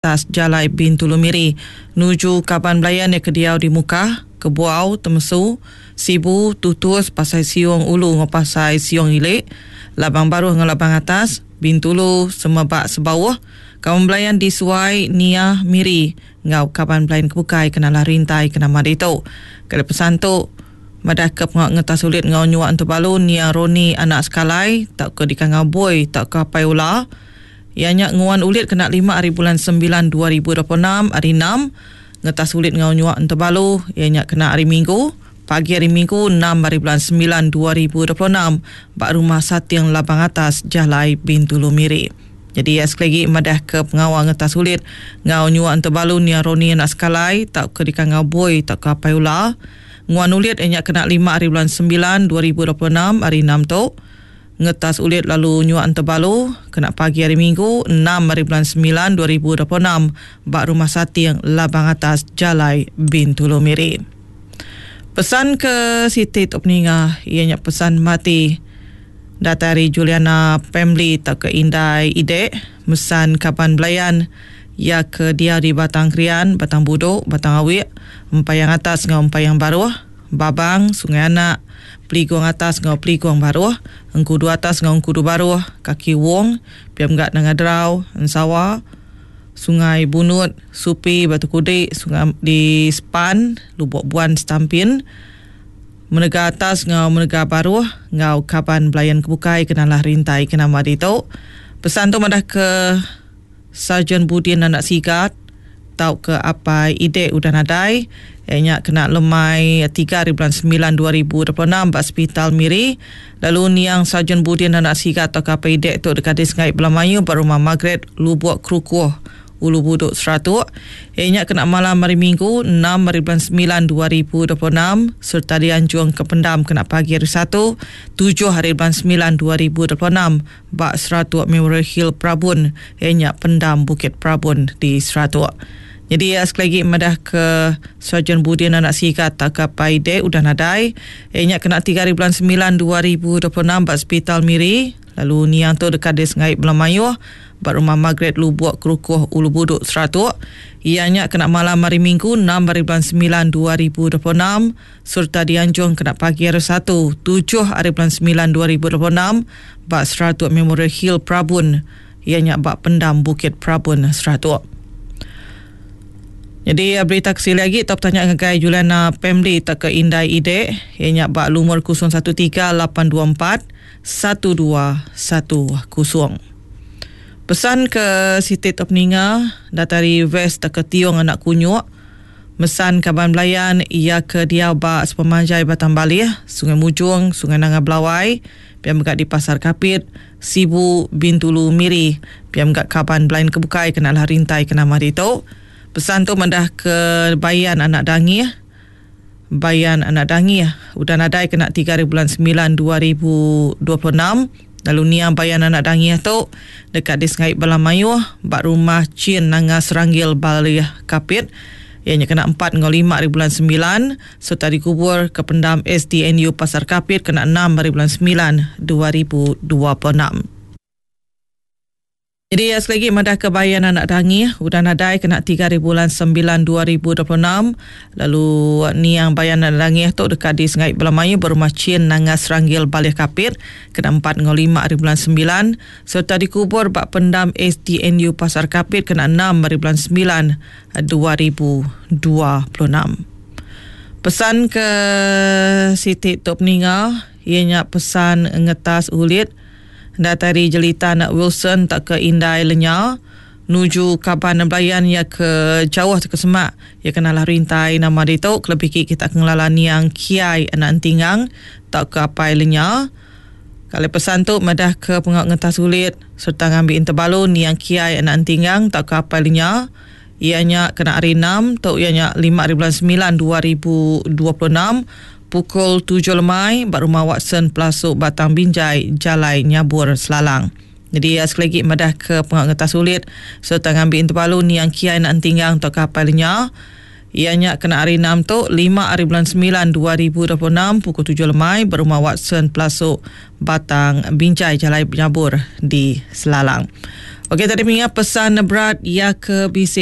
atas Jalai Bintulu Miri nuju Kaban Belayan yang kediau di Mukah, Kebuau, Temesu, Sibu, Tutus, Pasai Siung Ulu dengan Pasai Siung Ilik, Labang Baru dengan Labang Atas, Bintulu, Semebak Sebawah, Kaban Belayan di Suai, Nia, Miri, ngau Kaban Belayan Kebukai, kenalah rintai, kena madito. Kali pesan tu, madah ke pengak ngetas sulit ngau nyuak untuk balu, Nia Roni anak sekalai, tak ke dikangau boy, tak ke apai ular. Ianya nguan ulit kena 5 hari bulan 9 2026, hari 6, ngetas ulit ngau nyuak untuk balu, ianya kena hari Minggu, pagi hari Minggu 6 hari bulan 9 2026, bak rumah Satiang Labang Atas, Jalai Bintulu Miri. Jadi sekali lagi madah ke pengawal ngetas ulit ngau nyuak untuk balu, Nia Roni anak sekalai, tak ke dikangau boy, tak ke apai ular. Nguan ulit ianya kena 5 hari bulan 9 2026, hari 6 tu. Ngetas ulit lalu nyuak antebalu kena pagi hari Minggu 6 hari bulan 9 2026, bak rumah Satiang Labang Atas, Jalai Bintulu Miri. Pesan ke Siti Tok Peninga, ianya pesan mati datari Juliana Pemli tak ke Indai Ide, mesan Kaban Belayan ya ke dia di Batang Krian, Batang Buduk, Batang Awik, Empayang Atas ngau Empayang Baru, Babang, Sungai Anak, Peliguang Atas ngau Peliguang Baru, Engkudu Atas ngau Engkudu Baru, Kaki Wong, Piamgat Nangadrau, Ensawa, Sungai Bunut, Supi, Batu Kudik, Sungai di Sepan, Lubuk Buan, Stampin, Menegah Atas ngau Menegah Baru, ngau Kaban Belayan Kebukai, kenalah rintai, kena madito. Pesan tu madah ke Sarjan Budin anak Sigat, tau ke apa ide udah nadai, ianya kena lemai 3 hari bulan 9 2026, bak Hospital Miri. Lalu niang Sarjan Budin anak Sigat tau ke apa ide tu dekat Desngai Belamayu, berumah Margaret Lubuk Krukuh Ulu Buduk Seratuk. Ianya kena malam hari Minggu 6 hari bulan 9 2026, serta dianjung ke pendam kena pagi hari 1 7 hari bulan 9 2026, bak Seratuk Memorial Hill Prabun, ianya pendam Bukit Prabun di Seratuk. Jadi sekali lagi madah ke Sarjan Budin anak Sigat tak ke Paide udah nadai, ianya kena 3 hari bulan 9 2026, bak Hospital Miri. Lalu niang tu dekat Desngai Belamayu, bak rumah Margaret Lubuk Kerukuh Ulu Buduk Seratuk. Ianya kena malam hari Minggu 6 hari bulan 9 2026, serta dianjung kena pagi hari 1 7 hari bulan 9 2026, bak Seratuk Memorial Hill Prabun, ianya bak pendam Bukit Prabun Seratuk. Jadi berita kesili lagi top tanya ngegai Juliana Pemli tak ke Indai Ide, ianya bak lumur 0138241210. Pesan ke Siti Tok Peninga datari West tak ke Tiong anak Kunyuk, mesan Kaban Belayan ia ke dia bak Sepemanjai Batang Balih, Sungai Mujung, Sungai Nanga Belawai, piam dekat di Pasar Kapit, Sibu Bintulu Miri, piam dekat Kaban Belayan Kebukai, kenalah rintai kena marito. Pesan tu mendah ke Bayan Anak Dangi, Bayan Anak Dangi udah nadai kena 3 hari bulan 9 2026. Lalu niang Bayan Anak Dangi tu dekat Desngai Belamayu, bak rumah Chin Nanga Seranggil Balih Kapit, ianya kena 4 dengan 5 hari bulan 9, serta dikubur ke pendam SDNU Pasar Kapit kena 6 hari bulan 9 2026. Jadi sekali lagi madah ke Bayan Anak Dangi udah nadai kena 3 hari bulan 9 2026. Lalu niang Bayan Anak Dangi tu dekat di Desngai Belamayu, berumah Chin Nanga Seranggil Balih Kapit kena 4 dengan 5 hari bulan 9, serta dikubur bak pendam SDNU Pasar Kapit kena 6 hari bulan 9 2026. Pesan ke Siti Tok Peninga, ianya pesan ngetas ulit datari Jelita Nak Wilson tak ke Indai Lenya nuju Kaban Belayan ya ke jauh ke Semak, ya kenalah rintai nama dia tu. Kelebih kita kenalalan yang Kiai anak Entingang tak ke Apai Lenya. Kalau pesan tu madah ke pengak ngetas ulit serta ngambil interbalu ni yang Kiai anak Entingang tak ke Apai Lenya, ianya kena hari 6 tu, ianya 5 hari bulan 9 2026, pukul 7 lemai, bak rumah Watson Pelasuk Batang Binjai, Jalai Nyabur Selalang. Jadi sekali lagi madah ke pengak ngetas ulit serta ngambil interbalu ni yang Kiai nak Entinggang tak kapalnya, ianya kena hari 6 tu 5 hari bulan 9 2026, pukul 7 lemai, berumah Watson Pelasuk Batang Binjai, Jalai Nyabur di Selalang. Okey, tadi mengingat pesan berat ya ke BC